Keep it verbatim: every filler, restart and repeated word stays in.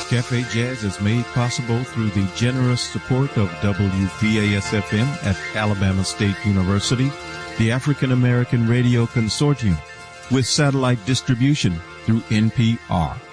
Cafe Jazz is made possible through the generous support of W P A S F M at Alabama State University, the African American Radio Consortium, with satellite distribution through N P R.